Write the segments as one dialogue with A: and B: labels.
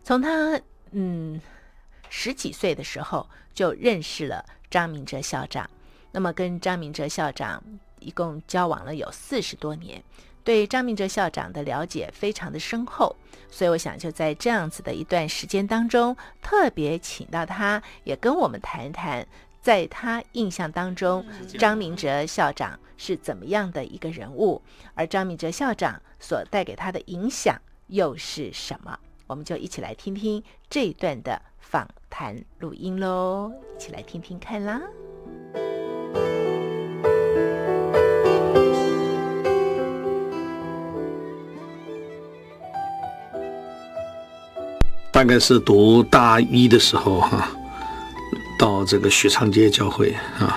A: 从他十几岁的时候就认识了张明哲校长，那么跟张明哲校长一共交往了有40多年，对张明哲校长的了解非常的深厚，所以我想就在这样子的一段时间当中，特别请到他，也跟我们谈谈在他印象当中张明哲校长是怎么样的一个人物，而张明哲校长所带给他的影响又是什么。我们就一起来听听这一段的访谈录音咯，一起来听听看啦。
B: 大概是读大一的时候到这个许昌街教会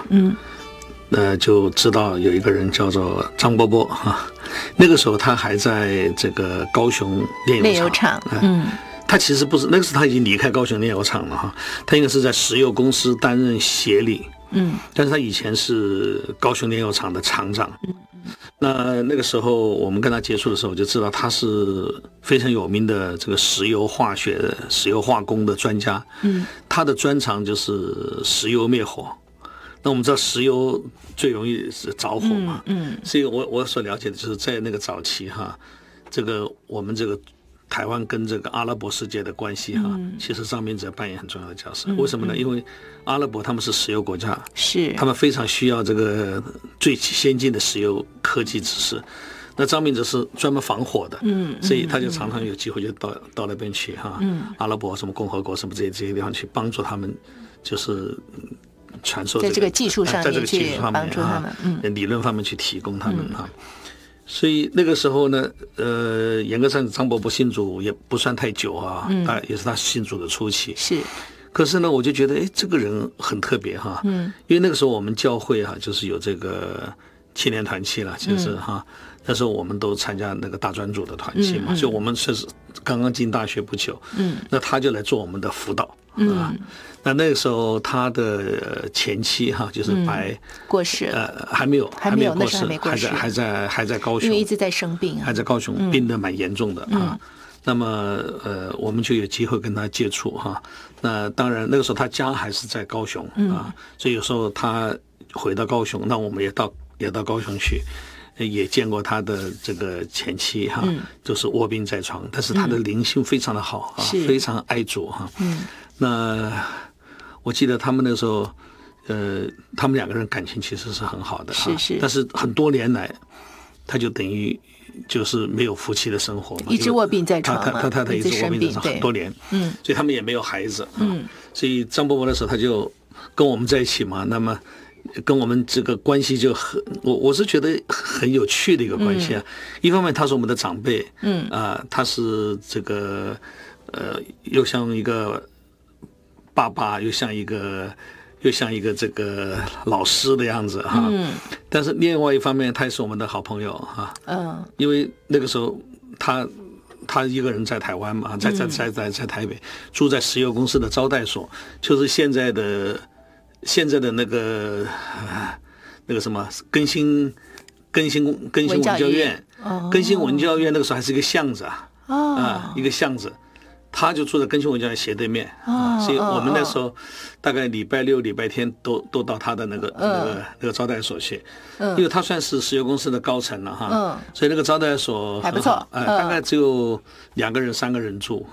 B: 就知道有一个人叫做张伯伯那个时候他还在这个高雄炼油厂，他其实不是，那个时候他已经离开高雄炼油厂了他应该是在石油公司担任协理，但是他以前是高雄炼油厂的厂长，那个时候我们跟他接触的时候，就知道他是非常有名的这个石油化学、石油化工的专家，他的专长就是石油灭火。那我们知道石油最容易是着火嘛，所以我所了解的就是在那个早期这个我们这个台湾跟这个阿拉伯世界的关系其实张明哲扮演很重要的角色。为什么呢？因为阿拉伯他们是石油国家，是他们非常需要这个最先进的石油科技知识。那张明哲是专门防火的，所以他就常常有机会就到那边去阿拉伯什么共和国什么这些地方去帮助他们，就是传授在这个技术上面去帮助他们，理论方面去提供他们所以那个时候呢，严格上张伯伯信主也不算太久也是他信主的初期。是，可是呢，我就觉得，这个人很特别因为那个时候我们教会就是有这个青年团契了，就是那时候我们都参加那个大专组的团契嘛，所以我们是刚刚进大学不久，那他就来做我们的辅导。那个时候他的前妻就是白
A: 过世了，
B: 还没有过世，还在高雄，
A: 因为一直在生病
B: 还在高雄，病得蛮严重的那么我们就有机会跟他接触那当然那个时候他家还是在高雄所以有时候他回到高雄，那我们也到高雄去。也见过他的这个前妻就是卧病在床，但是他的灵性非常的好非常爱主那我记得他们那时候他们两个人感情其实是很好的是但是很多年来他就等于就是没有夫妻的生活嘛，
A: 一直卧病在床
B: 他太太一直卧病在床很多年所以他们也没有孩子所以张伯伯的时候他就跟我们在一起嘛，那么跟我们这个关系就我是觉得很有趣的一个关系一方面他是我们的长辈他是这个又像一个爸爸，又像一个这个老师的样子但是另外一方面他也是我们的好朋友因为那个时候他一个人在台湾嘛，在台北住在石油公司的招待所，就是现在的那个什么更新文教院，更新文教院那个时候还是一个巷子一个巷子，他就住在更新文教院斜对面所以我们那时候大概礼拜六礼拜天都到他的那个招待所去因为他算是石油公司的高层了所以那个招待所
A: 还不错
B: 大概只有2个人3个人住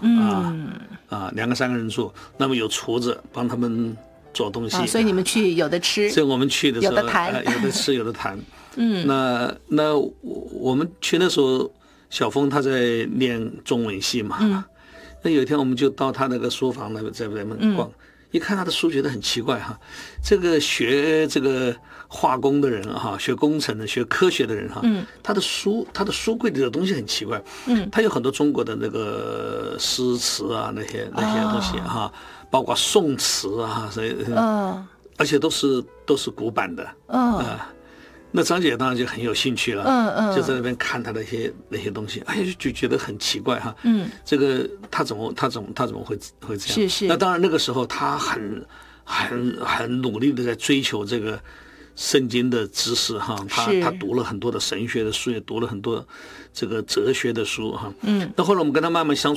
B: 2个3个人住，那么有厨子帮他们做东西
A: 所以你们去有的吃，
B: 所以我们去的时候
A: 有的谈
B: 有的吃有的谈那我们去的时候小峰他在念中文系嘛那有一天我们就到他那个书房在那边逛一看他的书觉得很奇怪这个学这个化工的人学工程的学科学的人他的书柜里的东西很奇怪他有很多中国的那个诗词那些东西包括宋词所以而且都是古板的那张姐当然就很有兴趣了就在那边看他的那些东西就觉得很奇怪这个他怎么会这样是那当然那个时候他很努力的在追求这个圣经的知识他读了很多的神学的书，也读了很多这个哲学的书那后来我们跟他慢慢相处